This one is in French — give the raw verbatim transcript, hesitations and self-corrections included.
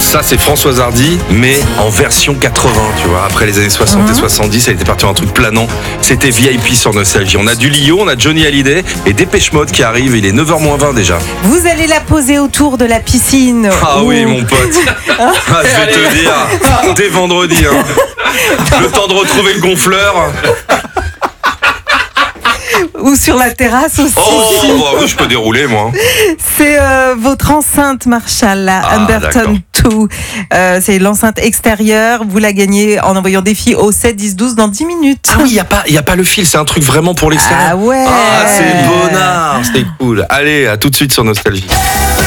Ça, c'est Françoise Hardy, mais en version quatre-vingts, tu vois. Après les années soixante Mhm. et soixante-dix, elle était partie dans un truc planant. C'était V I P sur Nostalgie. On a du Lio, on a Johnny Hallyday et Dépêche Mode qui arrive. Il est neuf heures moins vingt déjà. Vous allez la poser autour de la piscine. Ah ou- oui, mon pote. Ah, je vais te dire, dès vendredi, hein. Le temps de retrouver le gonfleur. Ou sur la terrasse aussi. Oh, bah oui, je peux dérouler, moi. C'est euh, votre enceinte Marshall, la Ah, Humberton deux. Euh, c'est l'enceinte extérieure. Vous la gagnez en envoyant défi au sept dix douze dans dix minutes. Ah oui, il n'y a, pas- y a pas le fil, c'est un truc vraiment pour l'extérieur. Ah ouais. Ah, c'est bonnard, c'était cool. Allez, à tout de suite sur Nostalgie.